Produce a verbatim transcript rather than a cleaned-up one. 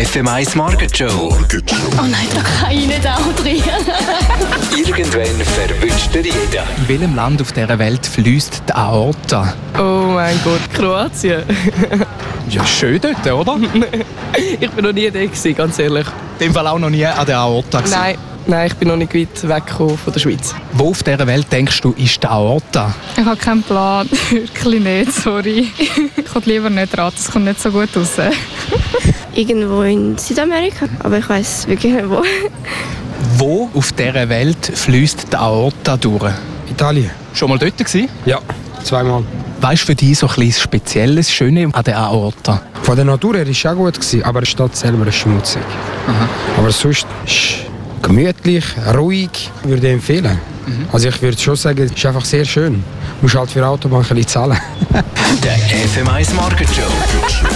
F M eins Morgenshow. Oh nein, da kann ich nicht auch drin. Irgendwann verwünscht er jeden. In welchem Land auf dieser Welt fließt die Aorta? Oh mein Gott, Kroatien. Ja, schön dort, oder? Ich bin noch nie da gewesen, ganz ehrlich. In dem Fall auch noch nie an der Aorta gewesen. Nein, nein, ich bin noch nicht weit weggekommen von der Schweiz. Wo auf dieser Welt denkst du, ist die Aorta? Ich habe keinen Plan. Wirklich nicht, sorry. Ich kann lieber nicht raten, es kommt nicht so gut raus. Irgendwo in Südamerika, aber ich weiß wirklich nicht wo. Wo auf dieser Welt fließt die Aorta durch? Italien. Schon mal dort gewesen? Ja, zweimal. Weißt du für dich so ein bisschen Spezielles, Schöne an der Aorta? Von der Natur her war es auch gut, gewesen, aber die Stadt selber ist schmutzig. Aha. Aber sonst ist gemütlich, ruhig, würde ich empfehlen. Mhm. Also ich würde schon sagen, es ist einfach sehr schön. Du musst halt für die Autobahn ein bisschen zahlen. Der F M eins Morgenshow.